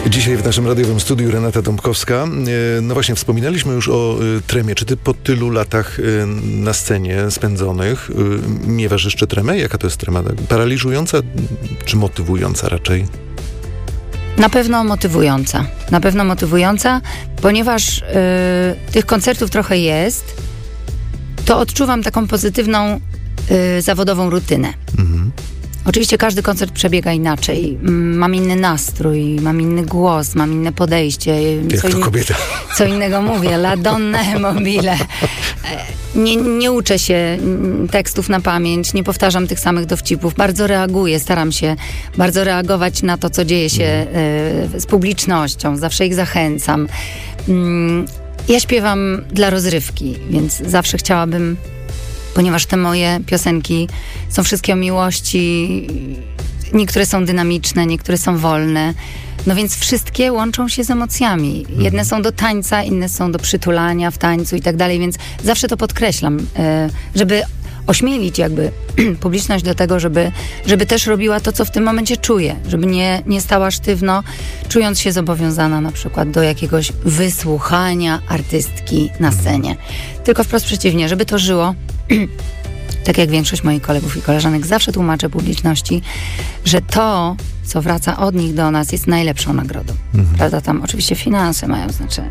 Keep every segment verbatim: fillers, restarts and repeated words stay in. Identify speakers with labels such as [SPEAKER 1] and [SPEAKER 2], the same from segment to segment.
[SPEAKER 1] Dzisiaj w naszym radiowym studiu Renata Dąbkowska. No właśnie, wspominaliśmy już o tremie. Czy ty po tylu latach na scenie spędzonych miewasz jeszcze tremę? Jaka to jest trema? Paraliżująca czy motywująca raczej?
[SPEAKER 2] Na pewno motywująca. Na pewno motywująca, ponieważ yy, tych koncertów trochę jest, to odczuwam taką pozytywną yy, zawodową rutynę. Mhm. Oczywiście każdy koncert przebiega inaczej. Mam inny nastrój, mam inny głos, mam inne podejście.
[SPEAKER 1] Jak
[SPEAKER 2] co
[SPEAKER 1] to
[SPEAKER 2] in...
[SPEAKER 1] kobieta.
[SPEAKER 2] Co innego mówię, la donna e mobile. Nie, nie uczę się tekstów na pamięć, nie powtarzam tych samych dowcipów. Bardzo reaguję, staram się bardzo reagować na to, co dzieje się y, z publicznością. Zawsze ich zachęcam. Ja śpiewam dla rozrywki, więc zawsze chciałabym, ponieważ te moje piosenki są wszystkie o miłości, niektóre są dynamiczne, niektóre są wolne, no więc wszystkie łączą się z emocjami. Jedne są do tańca, inne są do przytulania w tańcu i tak dalej, więc zawsze to podkreślam, żeby ośmielić jakby publiczność do tego, żeby, żeby też robiła to, co w tym momencie czuje, żeby nie, nie stała sztywno, czując się zobowiązana na przykład do jakiegoś wysłuchania artystki na scenie. Tylko wprost przeciwnie, żeby to żyło. Tak jak większość moich kolegów i koleżanek, zawsze tłumaczę publiczności, że to, co wraca od nich do nas, jest najlepszą nagrodą. Mhm. Prawda? Tam oczywiście finanse mają znaczenie.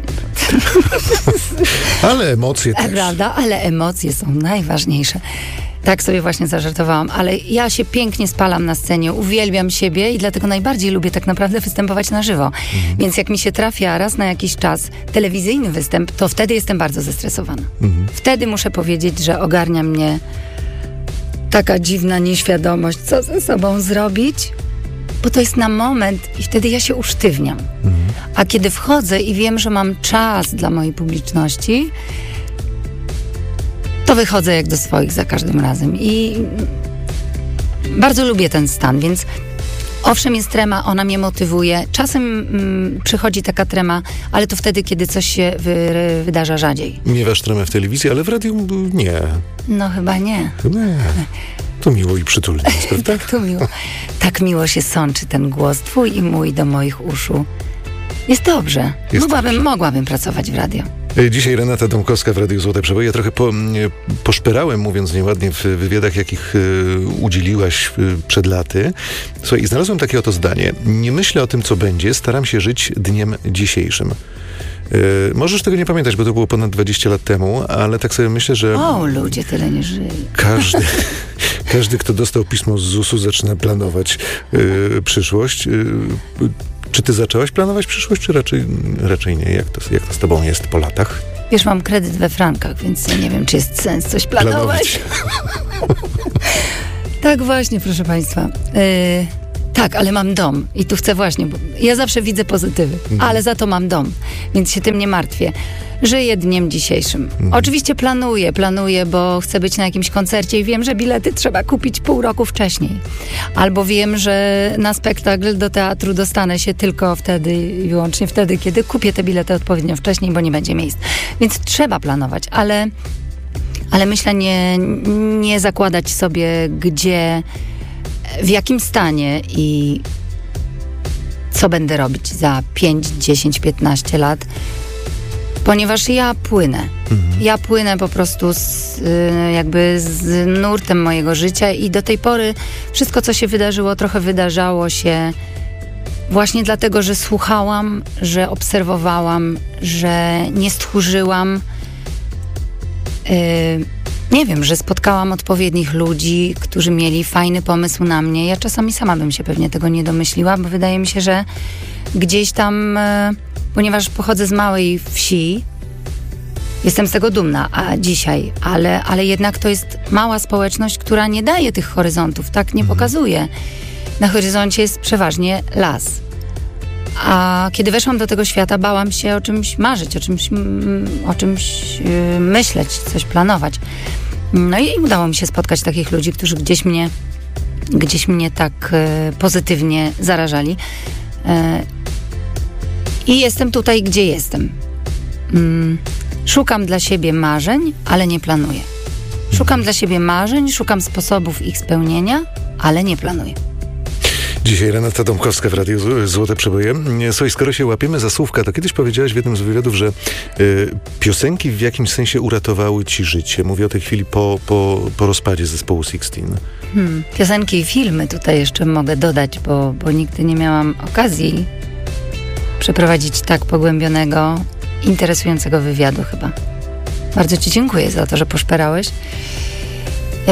[SPEAKER 1] Ale emocje też.
[SPEAKER 2] Prawda? Ale emocje są najważniejsze. Tak sobie właśnie zażartowałam, ale ja się pięknie spalam na scenie, uwielbiam siebie i dlatego najbardziej lubię tak naprawdę występować na żywo. Mhm. Więc jak mi się trafia raz na jakiś czas telewizyjny występ, to wtedy jestem bardzo zestresowana. Mhm. Wtedy muszę powiedzieć, że ogarnia mnie taka dziwna nieświadomość, co ze sobą zrobić, bo to jest na moment i wtedy ja się usztywniam. Mhm. A kiedy wchodzę i wiem, że mam czas dla mojej publiczności, to wychodzę jak do swoich za każdym razem i bardzo lubię ten stan, więc owszem jest trema, ona mnie motywuje. Czasem mm, przychodzi taka trema, ale to wtedy, kiedy coś się wy, wydarza rzadziej.
[SPEAKER 1] Miewasz tremę w telewizji, ale w radiu nie.
[SPEAKER 2] No chyba nie.
[SPEAKER 1] Chyba nie. To miło i przytulnie jest, prawda?
[SPEAKER 2] Tak, to miło. Tak miło się sączy ten głos twój i mój do moich uszu. Jest dobrze. Jest mogłabym, dobrze. Mogłabym pracować w radio.
[SPEAKER 1] Dzisiaj Renata Dąbkowska w Radiu Złote Przeboje. Ja trochę po, poszperałem, mówiąc nieładnie, w wywiadach, jakich y, udzieliłaś y, przed laty. Słuchaj, i znalazłem takie oto zdanie. Nie myślę o tym, co będzie, staram się żyć dniem dzisiejszym. Y, możesz tego nie pamiętać, bo to było ponad dwadzieścia lat temu, ale tak sobie myślę, że...
[SPEAKER 2] O, ludzie tyle nie żyli.
[SPEAKER 1] Każdy, każdy kto dostał pismo z zusu, zaczyna planować y, przyszłość. Y, Czy ty zaczęłaś planować przyszłość, czy raczej, raczej nie? Jak to, jak to z tobą jest po latach?
[SPEAKER 2] Wiesz, mam kredyt we frankach, więc ja nie wiem, czy jest sens coś planować. planować. Tak właśnie, proszę państwa. Yy, tak, ale mam dom i tu chcę właśnie, bo ja zawsze widzę pozytywy, mhm. ale za to mam dom, więc się tym nie martwię. Żyję dniem dzisiejszym. Mhm. Oczywiście planuję, planuję, bo chcę być na jakimś koncercie i wiem, że bilety trzeba kupić pół roku wcześniej. Albo wiem, że na spektakl do teatru dostanę się tylko wtedy i wyłącznie wtedy, kiedy kupię te bilety odpowiednio wcześniej, bo nie będzie miejsc. Więc trzeba planować, ale, ale myślę nie, nie zakładać sobie, gdzie, w jakim stanie i co będę robić za pięć, dziesięć, piętnaście lat. Ponieważ ja płynę. Mhm. Ja płynę po prostu z, jakby z nurtem mojego życia i do tej pory wszystko, co się wydarzyło, trochę wydarzało się właśnie dlatego, że słuchałam, że obserwowałam, że nie stchórzyłam. Yy, nie wiem, że spotkałam odpowiednich ludzi, którzy mieli fajny pomysł na mnie. Ja czasami sama bym się pewnie tego nie domyśliła, bo wydaje mi się, że gdzieś tam... Yy, ponieważ pochodzę z małej wsi, jestem z tego dumna a dzisiaj, ale, ale jednak to jest mała społeczność, która nie daje tych horyzontów, tak nie pokazuje. Na horyzoncie jest przeważnie las. A kiedy weszłam do tego świata, bałam się o czymś marzyć, o czymś, o czymś yy, myśleć, coś planować. No i udało mi się spotkać takich ludzi, którzy gdzieś mnie, gdzieś mnie tak yy, pozytywnie zarażali. Yy, I jestem tutaj, gdzie jestem. Mm, szukam dla siebie marzeń, ale nie planuję. Szukam dla siebie marzeń, szukam sposobów ich spełnienia, ale nie planuję.
[SPEAKER 1] Dzisiaj Renata Dąbkowska w Radiu Złote Przeboje. Słuchaj, skoro się łapiemy za słówka, to kiedyś powiedziałaś w jednym z wywiadów, że y, piosenki w jakimś sensie uratowały ci życie. Mówię o tej chwili po, po, po rozpadzie zespołu Sixteen.
[SPEAKER 2] Hmm. Piosenki i filmy tutaj jeszcze mogę dodać, bo, bo nigdy nie miałam okazji przeprowadzić tak pogłębionego, interesującego wywiadu chyba. Bardzo ci dziękuję za to, że poszperałeś. Yy,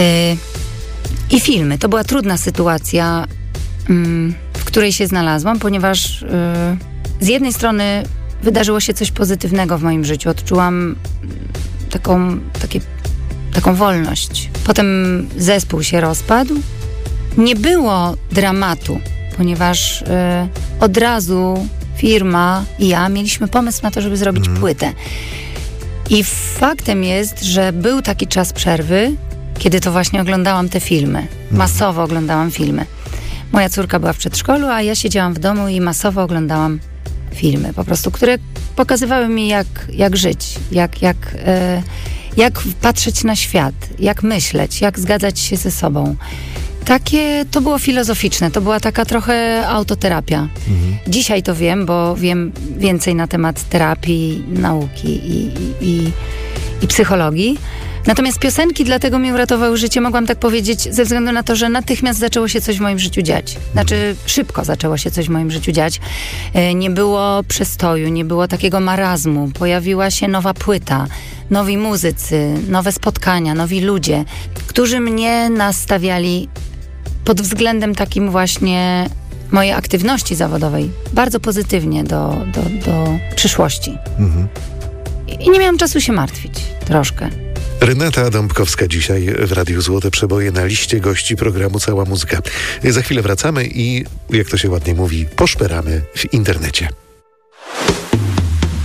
[SPEAKER 2] I filmy. To była trudna sytuacja, yy, w której się znalazłam, ponieważ yy, z jednej strony wydarzyło się coś pozytywnego w moim życiu. Odczułam taką, takie, taką wolność. Potem zespół się rozpadł. Nie było dramatu, ponieważ yy, od razu firma i ja mieliśmy pomysł na to, żeby zrobić mm. płytę. I faktem jest, że był taki czas przerwy, kiedy to właśnie oglądałam te filmy. Masowo oglądałam filmy. Moja córka była w przedszkolu, a ja siedziałam w domu i masowo oglądałam filmy, po prostu, które pokazywały mi, jak, jak żyć, jak, jak, e, jak patrzeć na świat, jak myśleć, jak zgadzać się ze sobą. Takie, to było filozoficzne, to była taka trochę autoterapia. Mhm. Dzisiaj to wiem, bo wiem więcej na temat terapii, nauki i, i, i, i psychologii. Natomiast piosenki dlatego mi uratowały życie, mogłam tak powiedzieć, ze względu na to, że natychmiast zaczęło się coś w moim życiu dziać. Znaczy, szybko zaczęło się coś w moim życiu dziać. Nie było przestoju, nie było takiego marazmu. Pojawiła się nowa płyta, nowi muzycy, nowe spotkania, nowi ludzie, którzy mnie nastawiali pod względem takim właśnie mojej aktywności zawodowej bardzo pozytywnie do, do, do przyszłości. Mhm. I, I nie miałam czasu się martwić. Troszkę.
[SPEAKER 1] Renata Dąbkowska dzisiaj w Radiu Złote Przeboje na liście gości programu Cała Muzyka. Za chwilę wracamy i, jak to się ładnie mówi, poszperamy w internecie.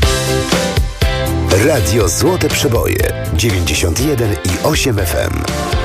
[SPEAKER 3] Radio Złote Przeboje dziewięćdziesiąt jeden i osiem F M.